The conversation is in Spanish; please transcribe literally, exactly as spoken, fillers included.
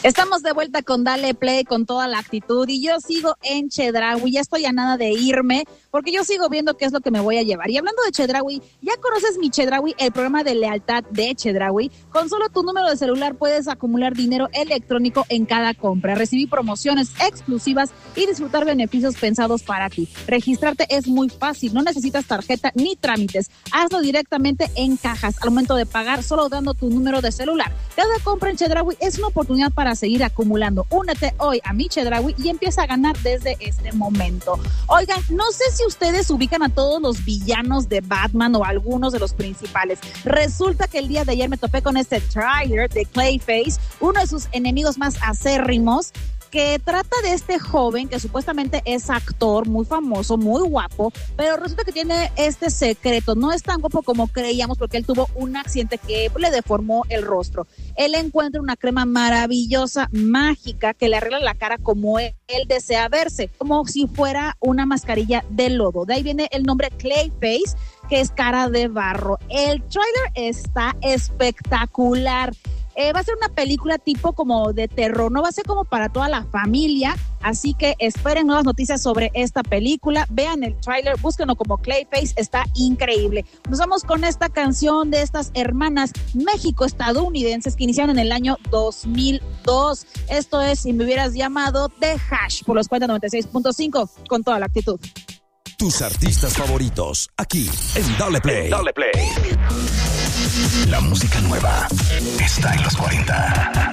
Estamos de vuelta con Dale Play con toda la actitud y yo sigo en Chedraui, ya estoy a nada de irme porque yo sigo viendo qué es lo que me voy a llevar. Y hablando de Chedraui, ¿ya conoces Mi Chedraui, el programa de lealtad de Chedraui? Con solo tu número de celular puedes acumular dinero electrónico en cada compra, recibir promociones exclusivas y disfrutar beneficios pensados para ti. Registrarte es muy fácil, no necesitas tarjeta ni trámites. Hazlo directamente en cajas al momento de pagar, solo dando tu número de celular. Cada compra en Chedraui es una oportunidad para seguir acumulando. Únete hoy a Mi Chedraui y empieza a ganar desde este momento. Oigan, no sé si ustedes ubican a todos los villanos de Batman o algunos de los principales. Resulta que el día de ayer me topé con este trailer de Clayface, uno de sus enemigos más acérrimos, que trata de este joven que supuestamente es actor muy famoso, muy guapo, pero resulta que tiene este secreto. No es tan guapo como creíamos porque él tuvo un accidente que le deformó el rostro. Él encuentra una crema maravillosa, mágica, que le arregla la cara como él, él desea verse, como si fuera una mascarilla de lodo. De ahí viene el nombre Clayface, que es cara de barro. El tráiler está espectacular. Eh, va a ser una película tipo como de terror, no va a ser como para toda la familia, así que esperen nuevas noticias sobre esta película, vean el tráiler, búsquenlo como Clayface, está increíble. Nos vamos con esta canción de estas hermanas México-estadounidenses que iniciaron en el año dos mil dos. Esto es Si Me Hubieras Llamado, de Hash, por los cuarenta noventa y seis punto cinco, con toda la actitud. Tus artistas favoritos, aquí en Dale Play. Dale Play. La música nueva está en los cuarenta.